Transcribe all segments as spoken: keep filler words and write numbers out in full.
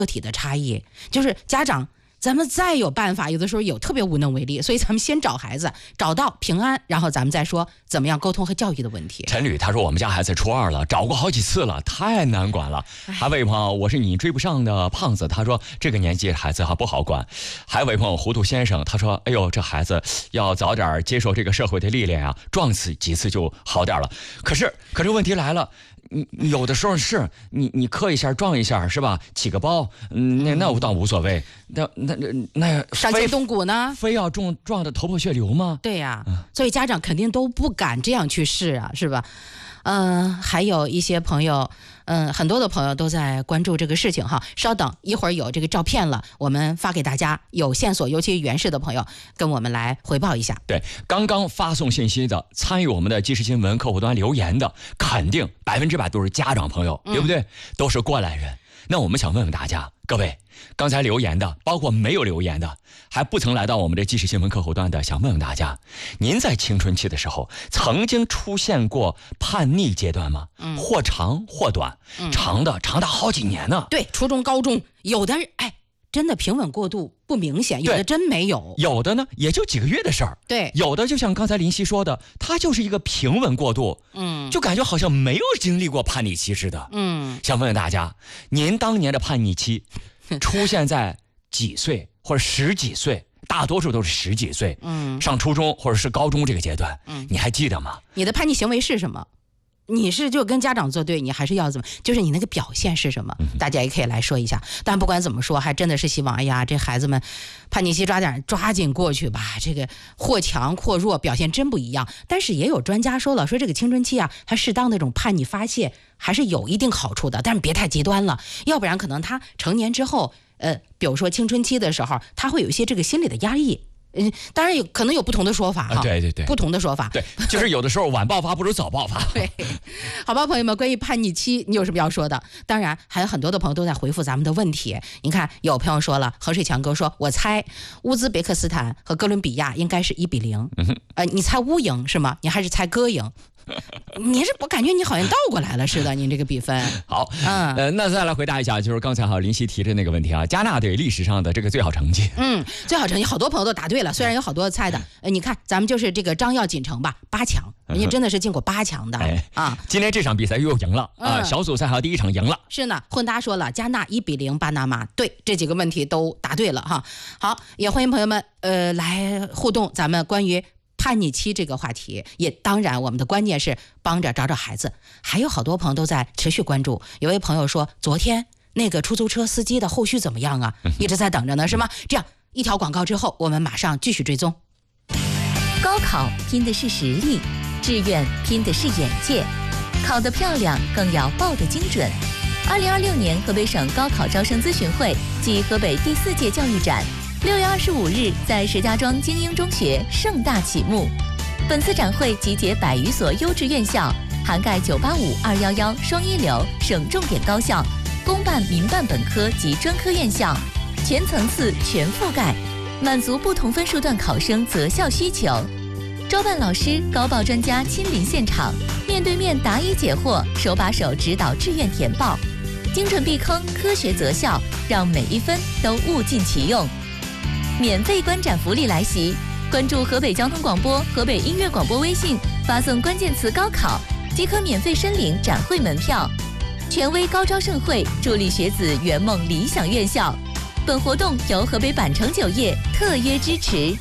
个体的差异，就是家长。咱们再有办法，有的时候有特别无能为力，所以咱们先找孩子，找到平安，然后咱们再说怎么样沟通和教育的问题。 陈吕他说我们家孩子初二了，找过好几次了，太难管了。还有一位朋友，我是你追不上的胖子，他说这个年纪孩子还不好管。还有一位朋友糊涂先生，他说哎呦这孩子要早点接受这个社会的历练啊，撞死几次就好点了。可是可是问题来了。你有的时候是你你磕一下撞一下是吧？起个包，嗯，那那倒无所谓。那那那那伤筋动骨呢？ 非要撞撞的头破血流吗？ 对呀、啊，所以家长肯定都不敢这样去试啊，是吧？嗯、呃，还有一些朋友，嗯、呃，很多的朋友都在关注这个事情哈。稍等一会儿有这个照片了，我们发给大家，有线索，尤其原始的朋友跟我们来回报一下。 对，刚刚发送信息的，参与我们的即时新闻客户端留言的，肯定百分之百都是家长朋友，对不对？嗯、都是过来人。那我们想问问大家，各位，刚才留言的，包括没有留言的，还不曾来到我们的即时新闻客户端的，想问问大家，您在青春期的时候曾经出现过叛逆阶段吗？嗯，或长或短，嗯、长的长达好几年呢。 对，初中、高中，有的哎，真的平稳过渡不明显，有的真没有， 有的呢也就几个月的事儿。 对， 有的就像刚才林夕说的，它就是一个平稳过渡，嗯，就感觉好像没有经历过叛逆期似的。嗯，想问问大家，您当年的叛逆期出现在几岁或者十几岁？大多数都是十几岁，嗯，上初中或者是高中这个阶段，嗯，你还记得吗？ 你的叛逆行为是什么？你是就跟家长作对，你还是要怎么？就是你那个表现是什么？嗯、大家也可以来说一下。但不管怎么说，还真的是希望，哎呀，这孩子们叛逆期抓点抓紧过去吧。这个或强或弱，表现真不一样。但是也有专家说了，说这个青春期啊，他适当的这种叛逆发泄还是有一定好处的，但是别太极端了，要不然可能他成年之后，呃，比如说青春期的时候，他会有一些这个心理的压抑。嗯，当然有可能有不同的说法哈、 啊，对对对， 不同的说法， 对，就是有的时候晚爆发不如早爆发。 对，好吧，朋友们，关于叛逆期，你有什么要说的？当然，还有很多的朋友都在回复咱们的问题。你看，有朋友说了，河水强哥说，我猜乌兹别克斯坦和哥伦比亚应该是一比零。嗯、呃，你猜乌赢是吗？你还是猜哥赢？你是我感觉你好像倒过来了似的，你这个比分。 好，嗯，呃，那再来回答一下，就是刚才哈林夕提的那个问题啊，加纳队历史上的这个最好成绩。 嗯，最好成绩，好多朋友都答对了，虽然有好多猜的，呃，你看咱们就是这个张耀锦城吧，八强，人家真的是进过八强的、嗯、啊。 今天这场比赛又赢了啊、嗯，小组赛还有第一场赢了。 是呢，混搭说了，加纳一比零巴拿马，对，这几个问题都答对了哈。好，也欢迎朋友们呃来互动，咱们关于叛逆期这个话题，也当然我们的关键是帮着找找孩子。还有好多朋友都在持续关注，有位朋友说昨天那个出租车司机的后续怎么样啊？一直在等着呢，是吗？这样一条广告之后，我们马上继续追踪。 高考拼的是实力，志愿拼的是眼界，考得漂亮更要报得精准。二零二六年河北省高考招生咨询会暨河北第四届教育展六月二十五日在石家庄精英中学盛大启幕。本次展会集结百余所优质院校，涵盖九八五、二一一双一流省重点高校、公办、民办本科及专科院校，全层次、全覆盖，满足不同分数段考生择校需求。招办老师、高报专家亲临现场，面对面答疑解惑，手把手指导志愿填报，精准避坑，科学择校，让每一分都物尽其用。免费观展福利来袭，关注河北交通广播、河北音乐广播微信，发送关键词高考即可免费申领展会门票。权威高招盛会，助力学子圆梦理想院校。本活动由河北百城酒业特约支持。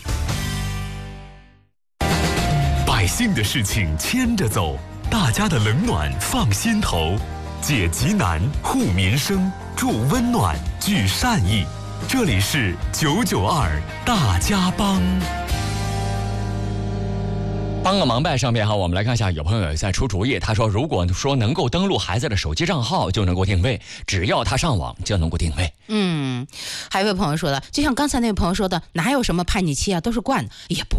百姓的事情牵着走，大家的冷暖放心头，解急难护民生，助温暖聚善意。这里是九九二大家帮。 帮个忙呗，上面哈，我们来看一下，有朋友在出主意，他说如果说能够登录孩子的手机账号就能够定位，只要他上网就能够定位。 嗯，还有一位朋友说了，就像刚才那位朋友说的，哪有什么叛逆期啊，都是惯的，也不是。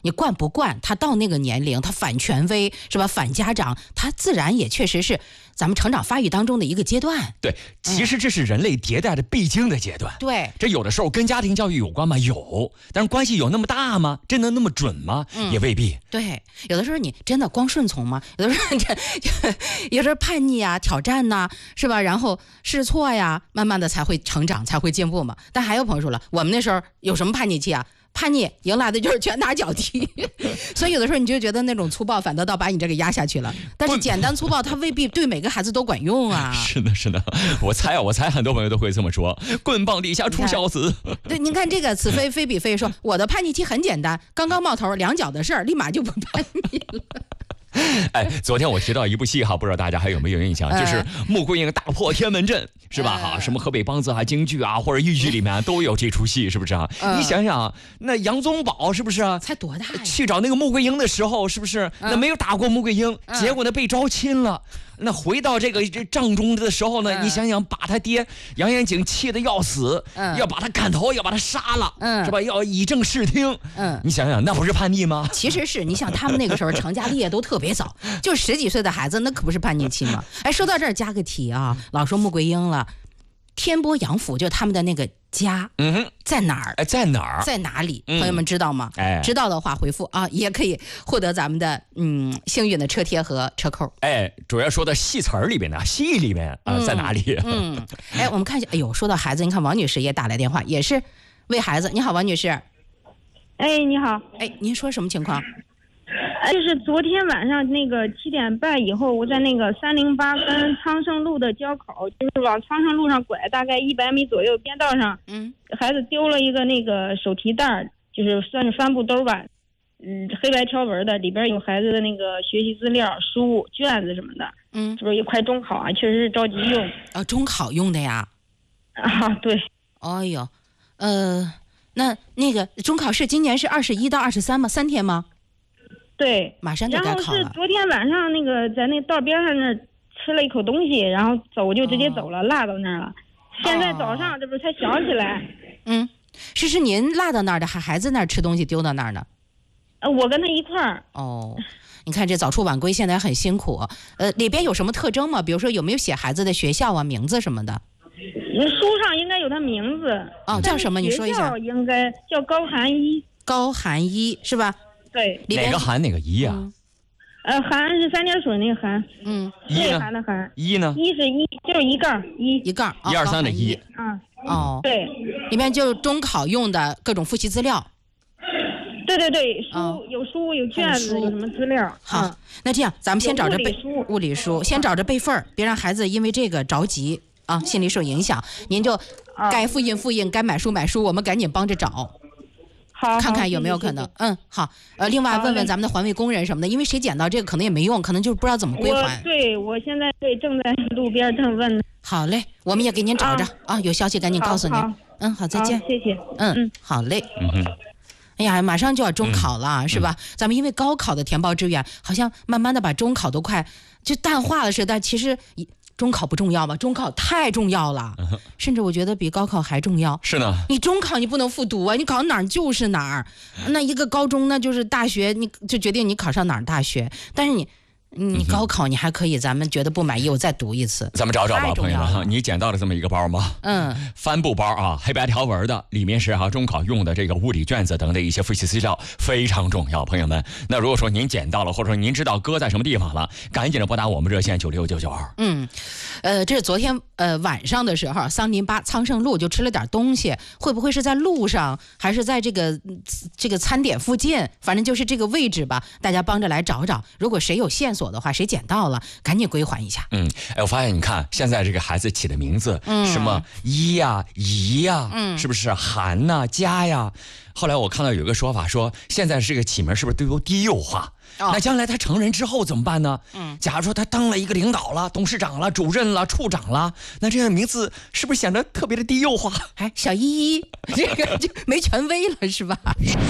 你惯不惯，他到那个年龄，他反权威是吧？反家长，他自然也确实是咱们成长发育当中的一个阶段。 对，其实这是人类迭代的必经的阶段。 对， 这有的时候跟家庭教育有关吗？有，但是关系有那么大吗？真的那么准吗？嗯、也未必。 对，有的时候你真的光顺从吗？有的时候这，有时候叛逆啊、挑战呐、啊，是吧？然后试错呀，慢慢的才会成长，才会进步嘛。但还有朋友说了，我们那时候有什么叛逆期啊？叛逆迎来的就是拳打脚踢，所以有的时候你就觉得那种粗暴反倒倒把你这个压下去了。但是简单粗暴它未必对每个孩子都管用啊。 是的，是的，我猜啊，我猜很多朋友都会这么说：棍棒底下出孝子。 对，您看这个此非非彼非说，我的叛逆期很简单，刚刚冒头两脚的事儿，立马就不叛逆了。 哎，昨天我提到一部戏哈，不知道大家还有没有印象？就是穆桂英大破天门阵，是吧？哈，什么河北梆子啊、京剧啊或者豫剧里面都有这出戏，是不是啊？你想想，那杨宗保是不是啊？ 才多大呀？ 去找那个穆桂英的时候，是不是那没有打过穆桂英？结果呢被招亲了。那回到这个这帐中的时候呢，嗯、你想想，把他爹杨延景气得要死，嗯、要把他砍头，要把他杀了，嗯、是吧？要以正视听。嗯，你想想，那不是叛逆吗？ 其实是，你想他们那个时候成家立业都特别早，就十几岁的孩子，那可不是叛逆期吗？哎，说到这儿加个题啊，老说穆桂英了，天波杨府就他们的那个家，嗯哼，在哪儿？ 哎，在哪儿？ 在哪里？嗯、朋友们知道吗？ 哎， 知道的话回复啊，也可以获得咱们的嗯幸运的车贴和车扣。 哎，主要说的戏词儿里面呢，戏里面啊、呃嗯、在哪里？ 嗯，哎，我们看一下，哎呦，说到孩子，你看王女士也打来电话，也是为孩子。你好，王女士。 哎，你好。 哎，您说什么情况？ 就是昨天晚上那个七点半以后，我在那个三零八跟苍生路的交口，就是往苍生路上拐，大概一百米左右，边道上，嗯，孩子丢了一个那个手提袋，就是算是帆布兜吧，嗯，黑白条纹的，里边有孩子的那个学习资料、书、卷子什么的，嗯，是不是也快中考啊？确实是着急用啊，中考用的呀？ 啊，对。 哎呦，呃，那那个中考是今年是二十一到二十三吗？三天吗？ 对， 马上就该考了。 然后是昨天晚上那个在那道边上那儿吃了一口东西，然后走就直接走了，哦、落到那儿了。现在早上这不是才想起来。 嗯，是是您落到那儿的，还孩子那儿吃东西丢到那儿呢？ 呃，我跟他一块儿。 哦，你看这早出晚归，现在很辛苦。呃，里边有什么特征吗？比如说有没有写孩子的学校啊、名字什么的？ 书上应该有他名字。 哦，叫什么？你说一下。 应该叫高寒一。 高寒一是吧？ 对， 哪个寒哪个一啊？ 嗯、呃，寒是三点水那个寒，嗯， 一呢？ 寒的寒， 一呢？ 一是一，就是一杠一， 一杠一二三的一， 啊， 哦， 对， 里面就是中考用的各种复习资料。 对对对，书、哦、有书有卷子有什么资料。 好，嗯、那这样咱们先找着备物理书，先找着备份儿，别让孩子因为这个着急啊，心里受影响。您就该复印复印，该买书买书，我们赶紧帮着找。 好， 看看有没有可能。嗯，好。呃，另外问问咱们的环卫工人什么的，因为谁捡到这个可能也没用，可能就是不知道怎么归还。 我对，我现在对正在路边正问。 好嘞，我们也给您找着 啊, 啊，有消息赶紧告诉您。嗯，好，再见。 谢谢。 嗯嗯，好嘞。嗯哼。哎呀，马上就要中考了，嗯、是吧？嗯、咱们因为高考的填报志愿，好像慢慢的把中考都快就淡化了似的，但其实中考不重要吗？中考太重要了，嗯、甚至我觉得比高考还重要。 是呢， 你中考你不能复读啊，你考哪儿就是哪儿。那一个高中那就是大学，你就决定你考上哪儿大学。但是你你高考你还可以，咱们觉得不满意，我再读一次。 咱们找找吧，朋友们，你捡到了这么一个包吗？嗯，帆布包啊，黑白条纹的，里面是哈、啊、中考用的这个物理卷子等的一些复习资料，非常重要，朋友们。那如果说您捡到了，或者说您知道搁在什么地方了，赶紧的拨打我们热线九六九九二。 嗯，呃，这是昨天呃晚上的时候，三零八苍生路就吃了点东西，会不会是在路上，还是在这个这个餐点附近？反正就是这个位置吧，大家帮着来找找。如果谁有线索的话，谁捡到了，赶紧归还一下。 嗯，哎，我发现你看现在这个孩子起的名字，嗯，什么一呀、姨呀，嗯，是不是韩呐、家呀？后来我看到有个说法说，现在这个起名是不是都有低幼化？哦、那将来他成人之后怎么办呢？嗯，假如说他当了一个领导了、董事长了、主任了、处长了，那这个名字是不是显得特别的低幼化？ 哎，小依依，这个就没权威了，是吧？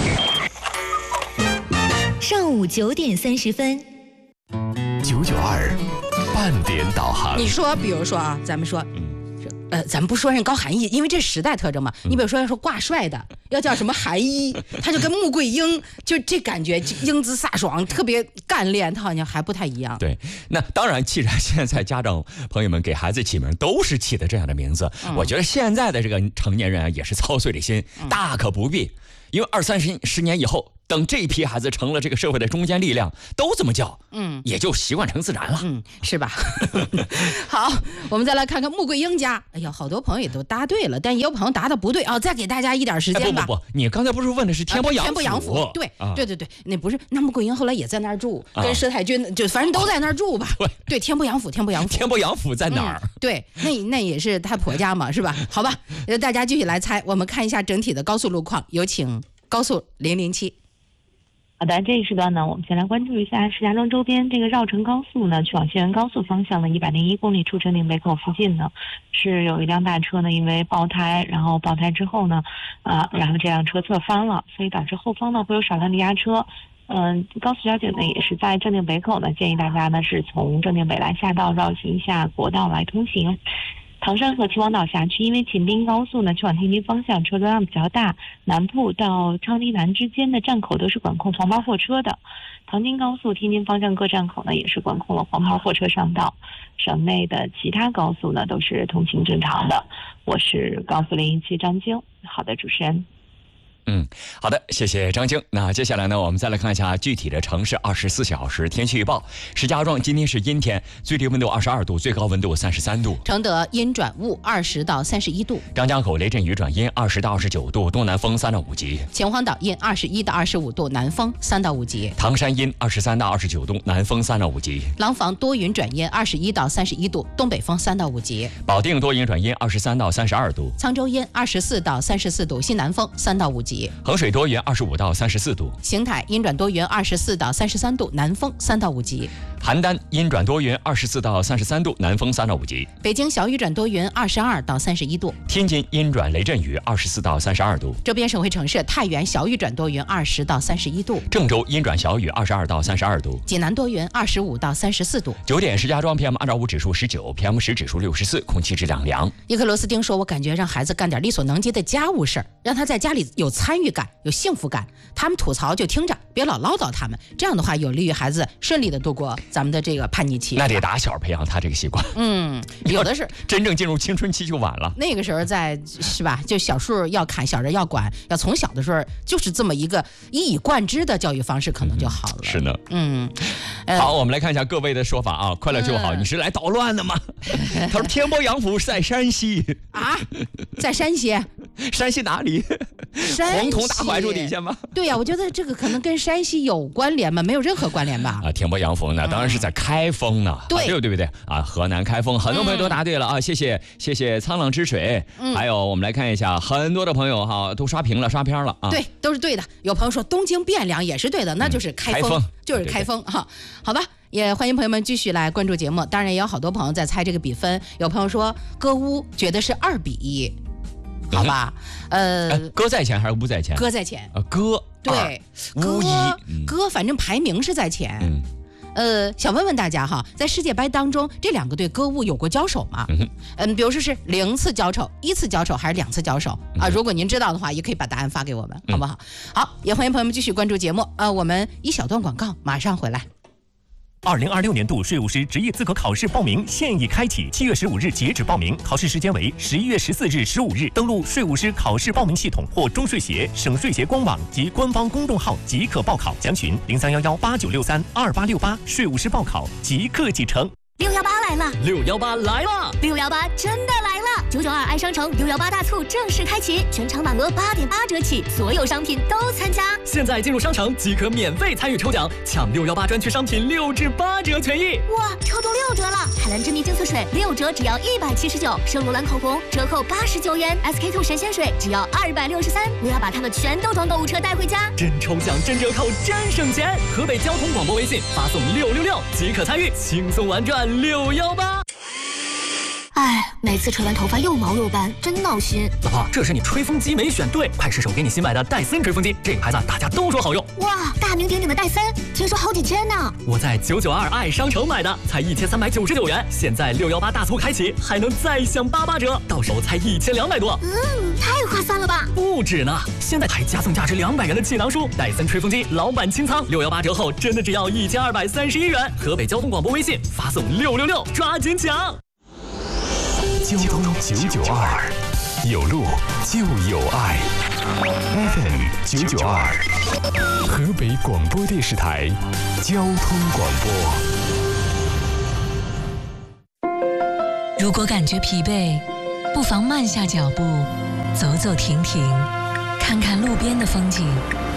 上午九点三十分。 九九二半点导航。 你说，比如说啊，咱们说， 呃，咱不说人高寒衣，因为这时代特征嘛。嗯、你比如说要说挂帅的，要叫什么寒衣，他就跟穆桂英，就这感觉英姿飒爽，特别干练，他好像还不太一样。 对，那当然，既然现在家长朋友们给孩子起名都是起的这样的名字，嗯、我觉得现在的这个成年人啊也是操碎了心，嗯、大可不必，因为二三十十年以后。等这批孩子成了这个社会的中坚力量，都这么叫，嗯，也就习惯成自然了， 嗯，是吧？好，我们再来看看穆桂英家。哎呀，好多朋友也都答对了，但也有朋友答的不对啊、哦。再给大家一点时间吧。 哎、不不不，你刚才不是问的是天波杨府？ 天波杨府，对、啊、对对对，那不是，那穆桂英后来也在那儿住，啊、跟佘太君就反正都在那儿住吧。对对，天波杨府，天波杨府， 天波杨府在哪儿、嗯？ 对，那那也是她婆家嘛，是吧？好吧，大家继续来猜。我们看一下整体的高速路况，有请高速零零七。 好的，这一时段呢，我们先来关注一下石家庄周边这个绕城高速呢，去往西安高速方向的一百零一公里处正定北口附近呢，是有一辆大车呢，因为爆胎，然后爆胎之后呢，啊，然后这辆车侧翻了，所以导致后方呢会有少量的压车。嗯，高速交警呢也是在正定北口呢，建议大家呢是从正定北来下道绕行下国道来通行。唐山和秦皇岛辖区因为秦滨高速呢去往天津方向车流量比较大，南铺到昌黎南之间的站口都是管控黄包货车的。唐津高速天津方向各站口呢也是管控了黄包货车上道。省内的其他高速呢都是通行正常的。我是高速零一七张晶。好的，主持人。 嗯，好的，谢谢张晶。那接下来呢，我们再来看一下具体的城市二十四小时天气预报。石家庄今天是阴天，最低温度二十二度，最高温度三十三度。 承德阴转雾，二十到三十一度。 张家口雷阵雨转阴，二十到二十九度，东南风三到五级。 秦皇岛阴，二十一到二十五度，南风三到五级。 唐山阴，二十三到二十九度，南风三到五级。 廊坊多云转阴，二十一到三十一度，东北风三到五级。 保定多云转阴，二十三到三十二度。 沧州阴，二十四到三十四度，西南风三到五级。 衡水多云，二十五到三十四度。 邢台阴转多云，二十四到三十三度，南风三到五级。 邯郸阴转多云，二十四到三十三度，南风三到五级。 北京小雨转多云，二十二到三十一度。 天津阴转雷阵雨，二十四到三十二度。 周边省会城市太原小雨转多云，二十到三十一度。 郑州阴转小雨，二十二到三十二度。 济南多云，二十五到三十四度。 九点，石家庄 P M 二点五 指数十九 ，P M 十 指数六十四，空气质量良。 伊克罗斯汀说：“我感觉让孩子干点力所能及的家务事儿，让他在家里有参与感、有幸福感。他们吐槽就听着，别老唠叨他们。这样的话，有利于孩子顺利的度过咱们的这个叛逆期。 那得打小培养他这个习惯。 嗯，有的是真正进入青春期就晚了。 那个时候在是吧？就小树要砍，小人要管，要从小的时候就是这么一个一以贯之的教育方式，可能就好了。 嗯、是的， 嗯。 呃、好，我们来看一下各位的说法啊。快乐就好，嗯、你是来捣乱的吗？他说天波杨府在山西啊，在山西。 山西哪里？黄铜大槐树底下吗？ 对呀、啊，我觉得这个可能跟山西有关联吗？没有任何关联吧？ 啊，天波杨府呢，当然是在开封呢。 对、 啊，对不对不对？啊，河南开封，很多朋友都答对了啊！嗯、谢谢谢谢沧浪之水。嗯、还有我们来看一下，很多的朋友哈都刷屏了，刷片了啊。 对，都是对的。有朋友说东京汴梁也是对的，那就是开封，嗯、开封就是开封哈。好吧。也欢迎朋友们继续来关注节目，当然也有好多朋友在猜这个比分。有朋友说歌屋觉得是二比一，好吧？嗯、 呃，歌在前还是屋在前？ 歌在前。 啊，歌对， 歌一歌，反正排名是在前。嗯。呃，想问问大家哈，在世界杯当中，这两个队歌舞有过交手吗？嗯, 嗯，比如说是零次交手、一次交手还是两次交手啊？如果您知道的话，也可以把答案发给我们，好不好？嗯、好，也欢迎朋友们继续关注节目。呃，我们一小段广告，马上回来。 二零二六年度税务师职业资格考试报名现已开启，七月十五日截止报名，考试时间为十一月十四日十五日。登录税务师考试报名系统或中税协、省税协官网及官方公众号即可报考。详询零三幺幺八九六三二八六八，税务师报考即刻启程。 六幺八来了， 六幺八来了， 六幺八真的来了！九九二爱商城六幺八大促正式开启，全场满额八点八折起，所有商品都参加。 现在进入商城即可免费参与抽奖，抢六幺八专区商品六至八折权益。 哇，抽中六折了！海蓝之谜净色水六折只要一百七十九，圣罗兰口红折扣八十九元 ，S K two 神仙水只要二百六十三。我要把它们全都装购物车带回家。 真抽奖，真折扣，真省钱！河北交通广播微信发送六六六即可参与，轻松玩转六幺八。 啊， 哎，每次吹完头发又毛又斑，真闹心。 老婆，这是你吹风机没选对，快试试我给你新买的戴森吹风机，这个牌子大家都说好用。 哇，大名鼎鼎的戴森，听说好几千呢。 我在九九二爱商城买的，才一千三百九十九元，现在六幺八大促开启，还能再享八八折，到手才一千两百多。 嗯，太划算了吧？ 不止呢，现在还加送价值两百元的气囊书，戴森吹风机老版清仓，六幺八折后真的只要一千二百三十一元。河北交通广播微信发送六六六，抓紧抢！ 交通九九二，有路就有爱。F M 九九二，河北广播电视台交通广播。 如果感觉疲惫，不妨慢下脚步，走走停停，看看路边的风景。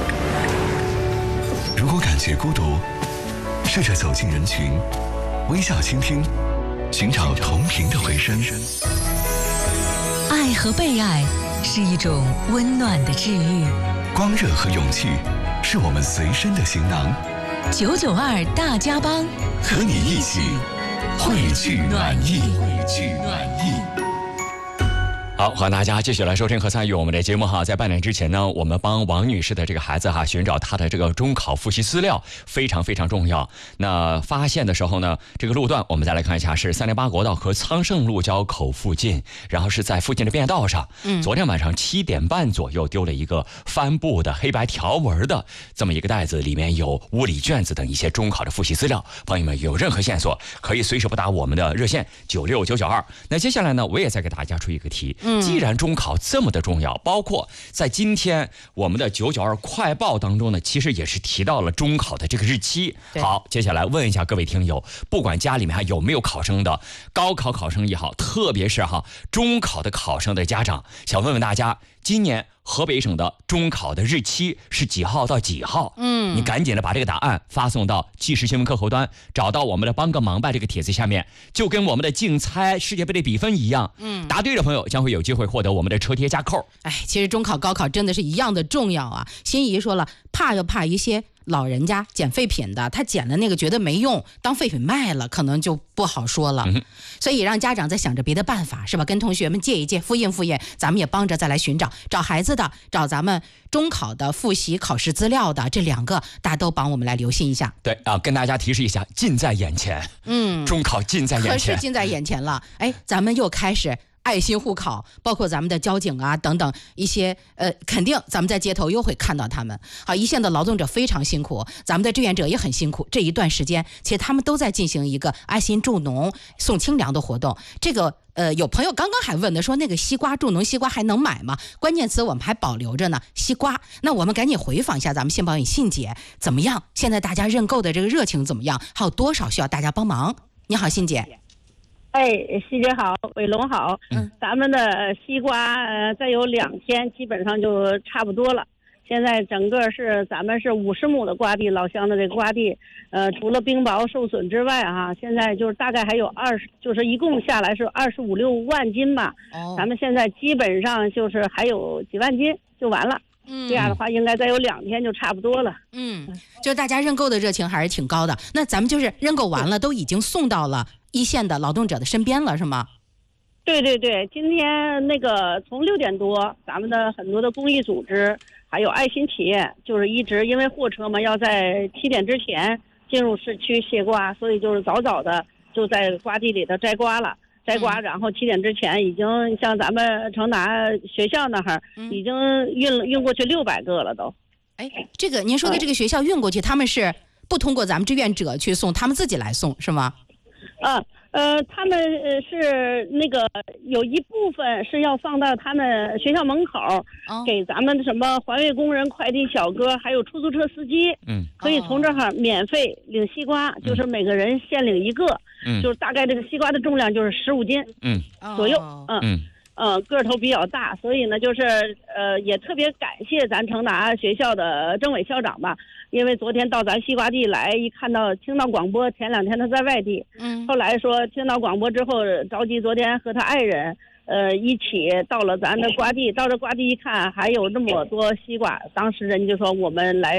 如果感觉孤独，试着走进人群，微笑倾听，寻找同频的回声。 爱和被爱是一种温暖的治愈， 光热和勇气是我们随身的行囊。 九九二大家帮， 和你一起汇聚暖意，汇聚暖意。 好，欢迎大家继续来收听和参与我们的节目哈。在半点之前呢，我们帮王女士的这个孩子哈寻找她的这个中考复习资料，非常非常重要。那发现的时候呢，这个路段我们再来看一下，是三零八国道和苍圣路交口附近，然后是在附近的便道上。嗯，昨天晚上七点半左右丢了一个帆布的黑白条纹的这么一个袋子，里面有物理卷子等一些中考的复习资料。朋友们有任何线索，可以随时拨打我们的热线九六九九二。那接下来呢，我也再给大家出一个题。既然中考这么的重要，包括在今天我们的九九二快报当中呢，其实也是提到了中考的这个日期。好，接下来问一下各位听友，不管家里面还有没有考生的，高考考生也好，特别是哈中考的考生的家长，想问问大家，今年河北省的中考的日期是几号到几号？嗯，你赶紧的把这个答案发送到即时新闻客户端，找到我们的帮个忙吧这个帖子下面，就跟我们的竞猜世界杯的比分一样。嗯，答对的朋友将会有机会获得我们的车贴加扣。 哎，其实中考高考真的是一样的重要啊。心仪说了，怕又怕一些老人家捡废品的，他捡的那个觉得没用，当废品卖了，可能就不好说了。嗯、所以让家长再想着别的办法，是吧？跟同学们借一借，复印复印，咱们也帮着再来寻找，找孩子的，找咱们中考的复习考试资料的，这两个大家都帮我们来留心一下。 对啊，跟大家提示一下，近在眼前。嗯，中考近在眼前， 可是近在眼前了。哎，咱们又开始爱心护考，包括咱们的交警啊等等一些，呃，肯定咱们在街头又会看到他们。好，一线的劳动者非常辛苦，咱们的志愿者也很辛苦。这一段时间，其实他们都在进行一个爱心助农、送清凉的活动。这个，呃，有朋友刚刚还问的说，那个西瓜助农西瓜还能买吗？关键词我们还保留着呢，西瓜。那我们赶紧回访一下咱们献宝影信姐怎么样？现在大家认购的这个热情怎么样？还有多少需要大家帮忙？你好，信姐。 哎，西姐好，伟龙好。嗯，咱们的西瓜呃，再有两天基本上就差不多了。现在整个是咱们是五十亩的瓜地，老乡的这个瓜地，呃，除了冰雹受损之外哈、啊，现在就是大概还有二十，就是一共下来是二十五六万斤吧。哦，咱们现在基本上就是还有几万斤就完了。嗯，这样的话应该再有两天就差不多了。嗯， 就大家认购的热情还是挺高的。那咱们就是认购完了，都已经送到了一线的劳动者的身边了，是吗？ 对对对，今天那个从六点多，咱们的很多的公益组织还有爱心企业，就是一直因为货车嘛要在七点之前进入市区卸瓜，所以就是早早的就在瓜地里头摘瓜了。摘瓜，然后七点之前已经像咱们成达学校那儿已经运了运过去六百个了都。 哎，这个您说的这个学校运过去，他们是不通过咱们志愿者去送，他们自己来送是吗？ 啊，呃，他们是那个有一部分是要放到他们学校门口，哦、给咱们什么环卫工人、快递小哥，还有出租车司机，嗯，可以从这儿免费领西瓜，嗯、就是每个人限领一个。嗯，就是大概这个西瓜的重量就是十五斤，嗯，左右，嗯嗯嗯，个头比较大，所以呢，就是呃，也特别感谢咱成达学校的政委校长吧，因为昨天到咱西瓜地来，一看到听到广播，前两天他在外地，嗯，后来说听到广播之后，着急昨天和他爱人，呃，一起到了咱的瓜地，到这瓜地一看，还有这么多西瓜，当时人就说我们来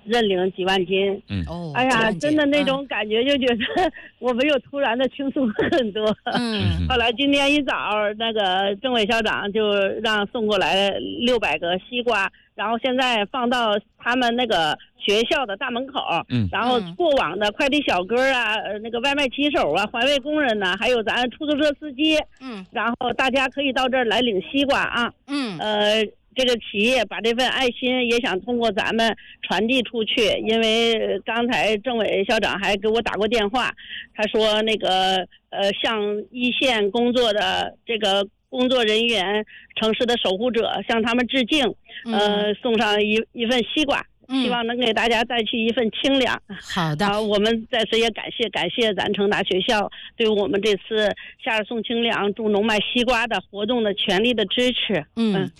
认领几万斤。 嗯， 哦，哎呀，真的那种感觉就觉得我们又突然的轻松很多。嗯，后来今天一早，那个政委校长就让送过来六百个西瓜，然后现在放到他们那个学校的大门口。嗯，然后过往的快递小哥啊，那个外卖骑手啊，环卫工人呐、啊，还有咱出租车司机。嗯，然后大家可以到这儿来领西瓜啊。嗯，呃。这个企业把这份爱心也想通过咱们传递出去，因为刚才政委校长还给我打过电话，他说那个呃向一线工作的这个工作人员、城市的守护者向他们致敬，呃送上一一份西瓜。希望能给大家带去一份清凉。 好的， 啊，我们在此也感谢感谢咱成达学校对我们这次夏日送清凉、助农卖西瓜的活动的全力的支持。 嗯，